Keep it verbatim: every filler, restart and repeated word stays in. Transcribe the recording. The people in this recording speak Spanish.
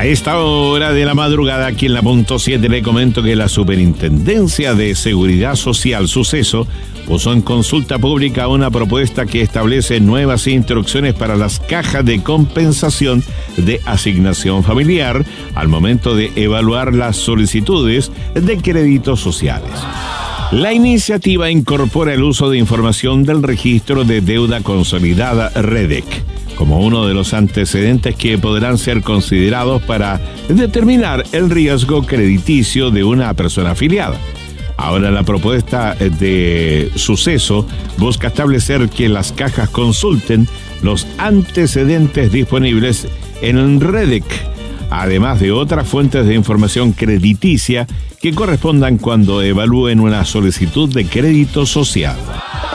A esta hora de la madrugada, aquí en la punto siete, le comento que la Superintendencia de Seguridad Social, Suceso, puso en consulta pública una propuesta que establece nuevas instrucciones para las cajas de compensación de asignación familiar al momento de evaluar las solicitudes de créditos sociales. La iniciativa incorpora el uso de información del registro de deuda consolidada REDEC como uno de los antecedentes que podrán ser considerados para determinar el riesgo crediticio de una persona afiliada. Ahora la propuesta de Suceso busca establecer que las cajas consulten los antecedentes disponibles en REDEC, además de otras fuentes de información crediticia que correspondan cuando evalúen una solicitud de crédito social.